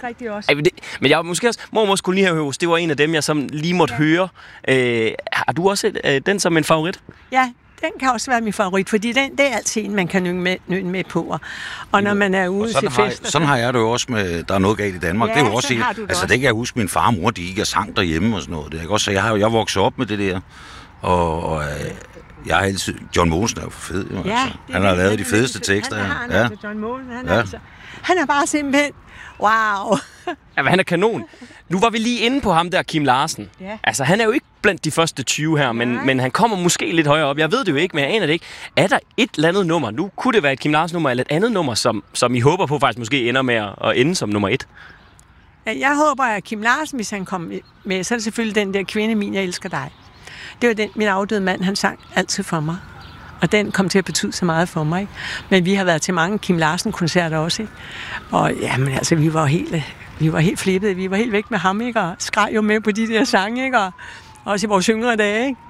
ikke rigtig også. Ej, men jeg måske også... Mormors kolonihavehus, det var en af dem, jeg som lige måtte høre. Har du også den som en favorit? Ja, den kan også være min favorit, fordi det er altid en, man kan nynne med på. Og når man er ude til fester... Sådan har jeg det jo også med, der er noget galt i Danmark. Ja, det er jo også sådan helt, har du det altså også. det kan jeg huske, min far og mor, de ikke er sang derhjemme og sådan noget. Det er også, så jeg vokset op med det der. Og jeg har altid... John Mogensen er jo for fed, jo, Ja, altså. Han har lavet de fedeste tekster. John Mogensen, han er bare simpelthen... Wow! Ja, men han er kanon. Nu var vi lige inde på ham der, Kim Larsen. Ja. Altså, han er jo ikke blandt de første 20 her, men han kommer måske lidt højere op. Jeg ved det jo ikke, men jeg aner det ikke. Er der et eller andet nummer? Nu kunne det være et Kim Larsen-nummer eller et andet nummer, som I håber på faktisk måske ender med at ende som nummer 1? Ja, jeg håber, at Kim Larsen, hvis han kom med, så er det selvfølgelig den der Kvinde min, jeg elsker dig. Det var den, min afdøde mand, han sang altid for mig. Og den kom til at betyde så meget for mig. Ikke? Men vi har været til mange Kim Larsen-koncerter også. Ikke? Og jamen, altså, vi var helt flippede. Vi var helt væk med ham, ikke? Og skreg jo med på de der sange, ikke? Og også i vores yngre dage. Ikke?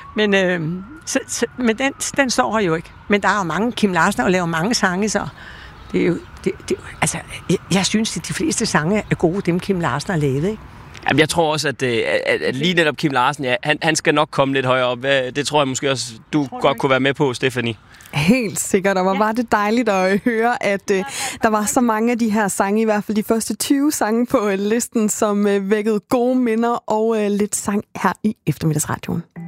Men den står her jo ikke. Men der er jo mange Kim Larsen, og laver mange sange, så det er jo... Altså, jeg synes, at de fleste sange er gode, dem Kim Larsen har lavet, ikke? Jamen, jeg tror også, at lige netop Kim Larsen, ja, han skal nok komme lidt højere op. Det tror jeg måske også, du godt kunne være med på, Stephanie. Helt sikkert, og var det dejligt at høre, at der var så mange af de her sange, i hvert fald de første 20 sange på listen, som vækkede gode minder og lidt sang her i eftermiddagsradioen.